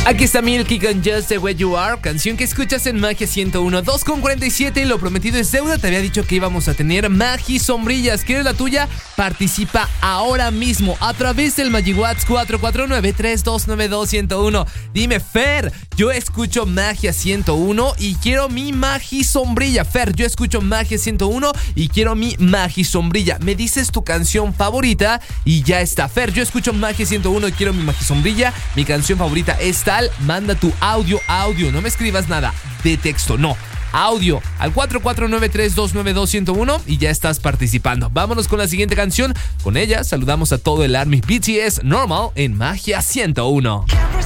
Aquí está Milky con Just the Way You Are, canción que escuchas en Magia 101, 2:47. Lo prometido es deuda. Te había dicho que íbamos a tener Magisombrillas. ¿Quieres la tuya? Participa ahora mismo a través del MagiWhat's 449-3292-101. Dime, Fer, yo escucho Magia 101 y quiero mi Magisombrilla. Fer, yo escucho Magia 101 y quiero mi Magisombrilla. Me dices tu canción favorita y ya está. Fer, yo escucho Magia 101 y quiero mi Magisombrilla. Mi canción favorita es tal. Manda tu audio. No me escribas nada de texto, no. Audio al 449-3292-101 y ya estás participando. Vámonos con la siguiente canción. Con ella saludamos a todo el Army. BTS Normal en Magia 101.